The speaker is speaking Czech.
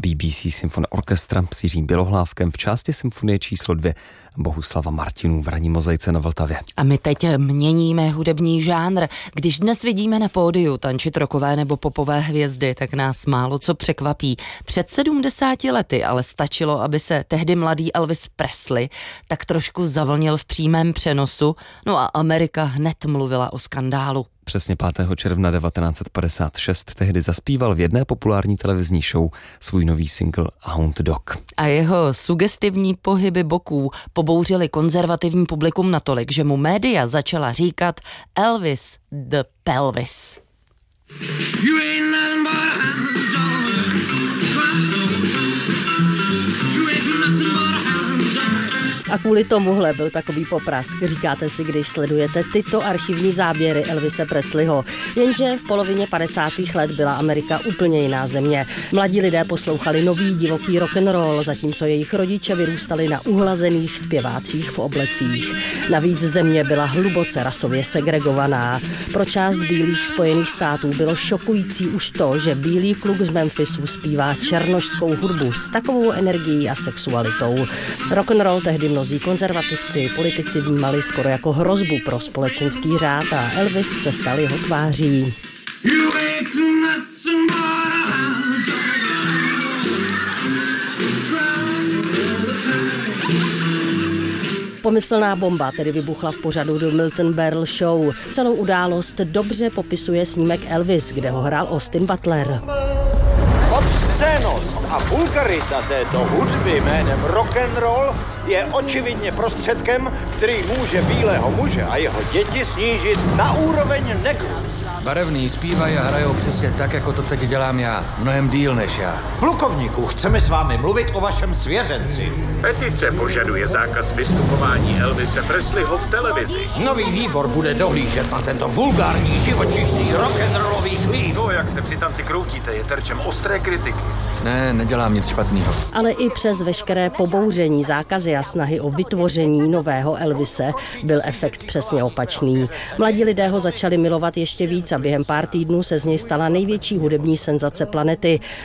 BBC Symphony Orchestra s Jiřím Bělohlávkem v části symfonie číslo 2 Bohuslava Martinů v ranní mozaice na Vltavě. A my teď měníme hudební žánr. Když dnes vidíme na pódiu tančit rockové nebo popové hvězdy, tak nás málo co překvapí. Před 70 lety ale stačilo, aby se tehdy mladý Elvis Presley tak trošku zavlnil v přímém přenosu, no a Amerika hned mluvila o skandálu. Přesně 5. června 1956 tehdy zaspíval v jedné populární televizní show svůj nový single Hound Dog. A jeho sugestivní pohyby boků pobouřily konzervativní publikum natolik, že mu média začala říkat Elvis the Pelvis. A kvůli tomuhle byl takový poprask, říkáte si, když sledujete tyto archivní záběry Elvise Presleyho. Jenže v polovině 50. let byla Amerika úplně jiná země. Mladí lidé poslouchali nový divoký rock'n'roll, zatímco jejich rodiče vyrůstali na uhlazených zpěvácích v oblecích. Navíc země byla hluboce rasově segregovaná. Pro část bílých Spojených států bylo šokující už to, že bílý kluk z Memphisu zpívá černošskou hudbu s takovou energií a sexualitou. Rock'n'roll tehdy mnozí konzervativci, politici vnímali skoro jako hrozbu pro společenský řád a Elvis se stal jeho tváří. Pomyslná bomba tedy vybuchla v pořadu The Milton Berle Show. Celou událost dobře popisuje snímek Elvis, kde ho hrál Austin Butler. Obscénost a vulgarita této hudby jménem rock'n'roll je očividně prostředkem, který může bílého muže a jeho děti snížit na úroveň negru. Barevný zpívají a hrajou přesně tak, jako to teď dělám já. Mnohem díl než já. Plukovníku, chceme s vámi mluvit o vašem svěřenci. Petice požaduje zákaz vystupování Elvise Presleyho v televizi. Nový výbor bude dohlížet na tento vulgární živočišný rock'n'rollový chlív. To, jak se při tanci kroutíte, je terčem ostré kritiky. Ne, nedělám nic špatného. Ale i přes veškeré pobouření, zákazy a snahy o vytvoření nového Elvise byl efekt přesně opačný. Mladí lidé ho začali milovat ještě víc a během pár týdnů se z něj stala největší hudební senzace planety.